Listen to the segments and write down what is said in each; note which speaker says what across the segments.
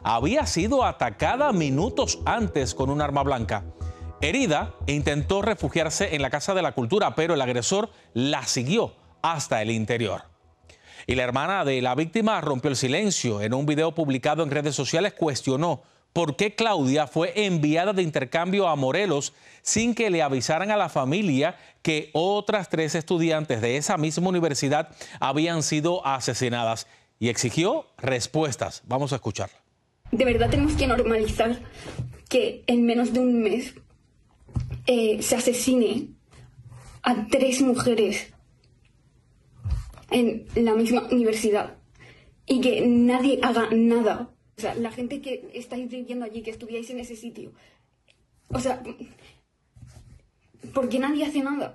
Speaker 1: había sido atacada minutos antes con un arma blanca. Herida, intentó refugiarse en la Casa de la Cultura, pero el agresor la siguió hasta el interior. Y la hermana de la víctima rompió el silencio. En un video publicado en redes sociales cuestionó por qué Claudia fue enviada de intercambio a Morelos sin que le avisaran a la familia que otras 3 estudiantes de esa misma universidad habían sido asesinadas, y exigió respuestas. Vamos a escucharla.
Speaker 2: De verdad tenemos que normalizar que en menos de un mes se asesine a 3 mujeres en la misma universidad y que nadie haga nada. O sea, la gente que estáis viviendo allí, que estuvierais en ese sitio, o sea, ¿por qué nadie hace nada?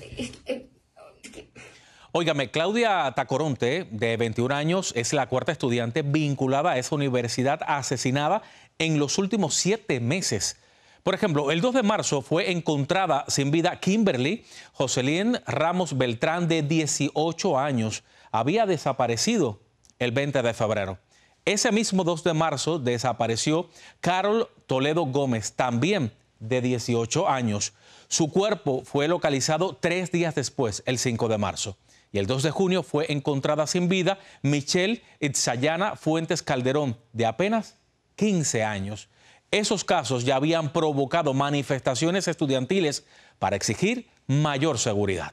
Speaker 1: Óigame, Claudia Tacoronte, de 21 años, es la 4ª estudiante vinculada a esa universidad asesinada en los últimos 7 meses. Por ejemplo, el 2 de marzo fue encontrada sin vida Kimberly Jocelyn Ramos Beltrán, de 18 años. Había desaparecido el 20 de febrero. Ese mismo 2 de marzo desapareció Carol Toledo Gómez, también de 18 años. Su cuerpo fue localizado 3 días después, el 5 de marzo. Y el 2 de junio fue encontrada sin vida Michelle Itzayana Fuentes Calderón, de apenas 15 años. Esos casos ya habían provocado manifestaciones estudiantiles para exigir mayor seguridad.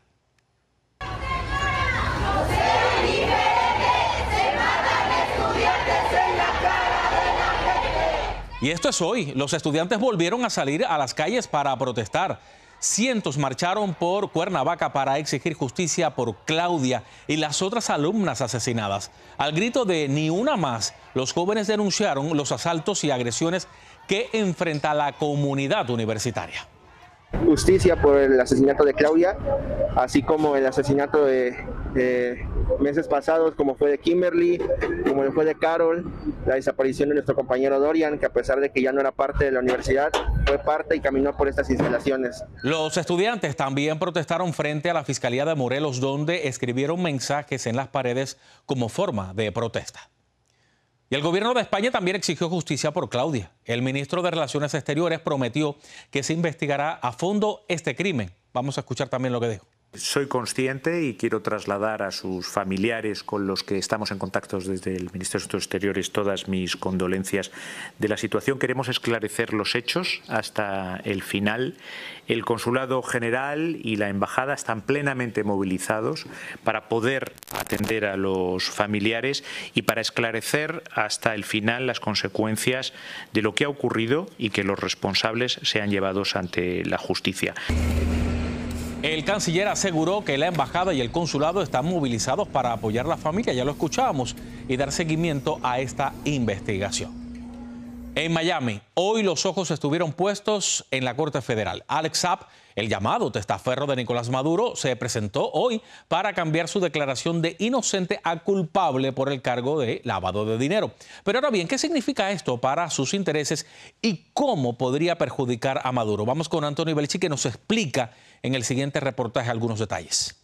Speaker 1: Y esto es hoy. Los estudiantes volvieron a salir a las calles para protestar. Cientos marcharon por Cuernavaca para exigir justicia por Claudia y las otras alumnas asesinadas. Al grito de "ni una más", los jóvenes denunciaron los asaltos y agresiones que enfrenta la comunidad universitaria.
Speaker 3: Justicia por el asesinato de Claudia, así como el asesinato de meses pasados, como fue de Kimberly, como fue de Carol, la desaparición de nuestro compañero Dorian, que a pesar de que ya no era parte de la universidad, fue parte y caminó por estas instalaciones.
Speaker 1: Los estudiantes también protestaron frente a la Fiscalía de Morelos, donde escribieron mensajes en las paredes como forma de protesta. Y el gobierno de España también exigió justicia por Claudia. El ministro de Relaciones Exteriores prometió que se investigará a fondo este crimen. Vamos a escuchar también lo que dijo.
Speaker 4: Soy consciente y quiero trasladar a sus familiares con los que estamos en contacto desde el Ministerio de Asuntos Exteriores todas mis condolencias de la situación. Queremos esclarecer los hechos hasta el final. El Consulado General y la Embajada están plenamente movilizados para poder atender a los familiares y para esclarecer hasta el final las consecuencias de lo que ha ocurrido y que los responsables sean llevados ante la justicia.
Speaker 1: El canciller aseguró que la embajada y el consulado están movilizados para apoyar a la familia, ya lo escuchábamos, y dar seguimiento a esta investigación. En Miami, hoy los ojos estuvieron puestos en la Corte Federal. Alex Saab, el llamado testaferro de Nicolás Maduro, se presentó hoy para cambiar su declaración de inocente a culpable por el cargo de lavado de dinero. Pero ahora bien, ¿qué significa esto para sus intereses y cómo podría perjudicar a Maduro? Vamos con Anthony Belchi, que nos explica en el siguiente reportaje algunos detalles.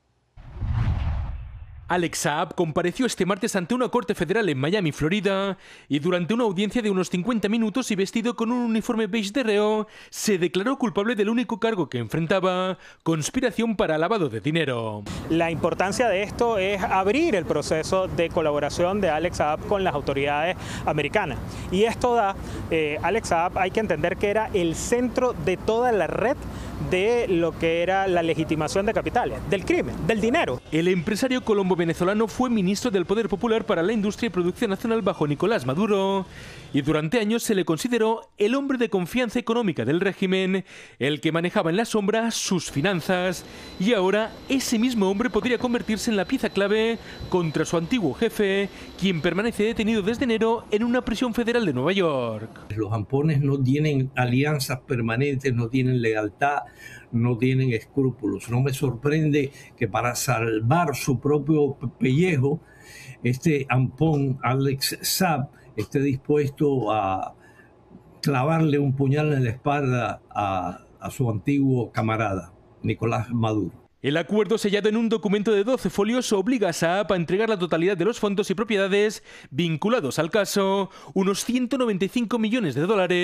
Speaker 5: Alex Saab compareció este martes ante una corte federal en Miami, Florida, y durante una audiencia de unos 50 minutos y vestido con un uniforme beige de reo, se declaró culpable del único cargo que enfrentaba: conspiración para lavado de dinero.
Speaker 6: La importancia de esto es abrir el proceso de colaboración de Alex Saab con las autoridades americanas. Y esto da, Alex Saab, hay que entender que era el centro de toda la red de lo que era la legitimación de capitales, del crimen, del dinero.
Speaker 5: El empresario colombo-venezolano fue ministro del Poder Popular para la Industria y Producción Nacional bajo Nicolás Maduro, y durante años se le consideró el hombre de confianza económica del régimen, el que manejaba en la sombra sus finanzas, y ahora ese mismo hombre podría convertirse en la pieza clave contra su antiguo jefe, quien permanece detenido desde enero en una prisión federal de Nueva York.
Speaker 7: Los ampones no tienen alianzas permanentes, no tienen lealtad, no tienen escrúpulos. No me sorprende que para salvar su propio pellejo, este ampón, Alex Saab, esté dispuesto a clavarle un puñal en la espalda a su antiguo camarada, Nicolás Maduro.
Speaker 5: El acuerdo sellado en un documento de 12 folios obliga a Saab a entregar la totalidad de los fondos y propiedades vinculados al caso, unos $195 millones.